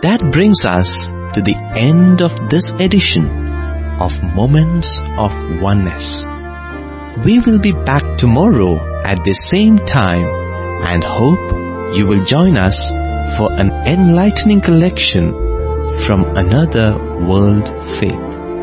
That brings us to the end of this edition of Moments of Oneness. We will be back tomorrow at the same time and hope you will join us for an enlightening collection from another world faith.